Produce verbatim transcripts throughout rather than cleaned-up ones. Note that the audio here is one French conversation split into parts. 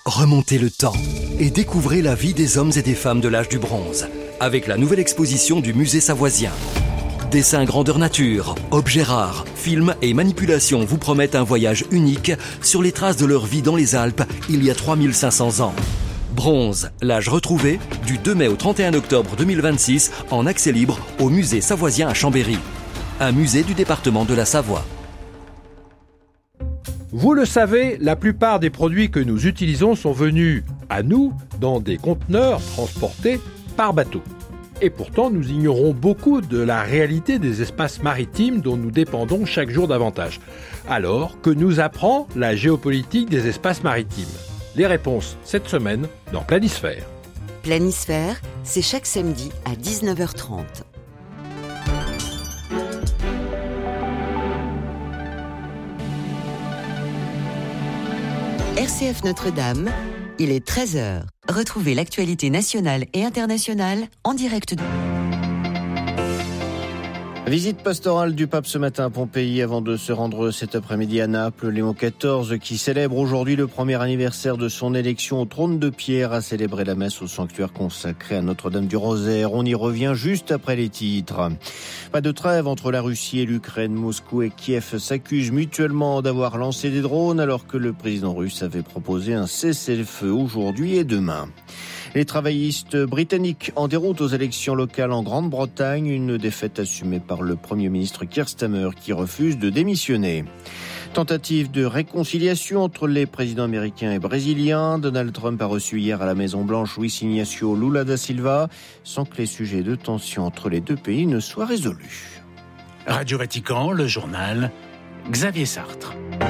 Remontez le temps et découvrez la vie des hommes et des femmes de l'âge du bronze avec la nouvelle exposition du musée savoisien. Dessins grandeur nature, objets rares, films et manipulations vous promettent un voyage unique sur les traces de leur vie dans les Alpes il y a trois mille cinq cents ans. Bronze, l'âge retrouvé, du deux mai au trente et un octobre deux mille vingt-six en accès libre au musée savoisien à Chambéry. Un musée du département de la Savoie. Vous le savez, la plupart des produits que nous utilisons sont venus à nous dans des conteneurs transportés par bateau. Et pourtant, nous ignorons beaucoup de la réalité des espaces maritimes dont nous dépendons chaque jour davantage. Alors, que nous apprend la géopolitique des espaces maritimes ? Les réponses cette semaine dans Planisphère. Planisphère, c'est chaque samedi à dix-neuf heures trente. R C F Notre-Dame, il est treize heures. Retrouvez l'actualité nationale et internationale en direct. Visite pastorale du pape ce matin à Pompéi avant de se rendre cet après-midi à Naples. Léon quatorze, qui célèbre aujourd'hui le premier anniversaire de son élection au trône de pierre, a célébré la messe au sanctuaire consacré à Notre-Dame du Rosaire. On y revient juste après les titres. Pas de trêve entre la Russie et l'Ukraine. Moscou et Kiev s'accusent mutuellement d'avoir lancé des drones alors que le président russe avait proposé un cessez-le-feu aujourd'hui et demain. Les travaillistes britanniques en déroute aux élections locales en Grande-Bretagne, une défaite assumée par le Premier ministre Keir Starmer qui refuse de démissionner. Tentative de réconciliation entre les présidents américains et brésiliens. Donald Trump a reçu hier à la Maison-Blanche Luiz Inácio Lula da Silva sans que les sujets de tension entre les deux pays ne soient résolus. Radio Vatican, le journal, Xavier Sartre.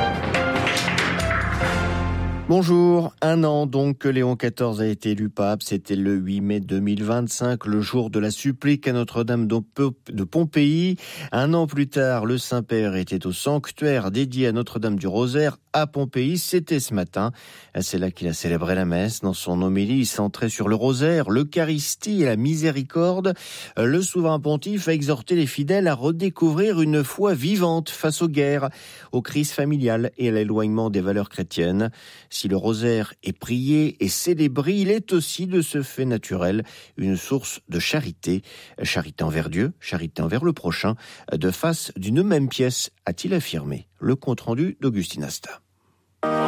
Bonjour, un an donc que Léon quatorze a été élu pape, c'était le huit mai deux mille vingt-cinq, le jour de la supplique à Notre-Dame de Pompéi. Un an plus tard, le Saint-Père était au sanctuaire dédié à Notre-Dame du Rosaire à Pompéi, c'était ce matin. C'est là qu'il a célébré la messe. Dans son homélie centrée sur le rosaire, l'Eucharistie et la miséricorde, le souverain pontife a exhorté les fidèles à redécouvrir une foi vivante face aux guerres, aux crises familiales et à l'éloignement des valeurs chrétiennes. Si le rosaire est prié et célébré, il est aussi de ce fait naturel une source de charité. Charité envers Dieu, charité envers le prochain, de face d'une même pièce, a-t-il affirmé. Le compte-rendu d'Augustine Asta.